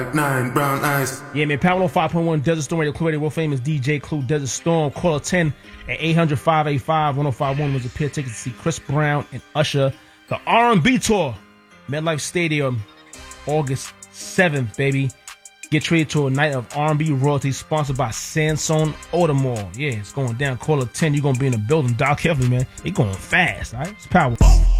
Nine brown eyes. Yeah, man. Power 5.1 Desert Storm Radio, Clue Radio, world famous DJ Clue, Desert Storm. Call 10 at 800-585-1051 was a pair of tickets to see Chris Brown and Usher, the R&B tour, MetLife Stadium, August 7th, baby. Get treated to a night of R&B royalty sponsored by Sansone Audemars. Yeah, it's going down. Call 10. You're going to be in the building. Dial carefully, man. It's going fast, all right? It's Power.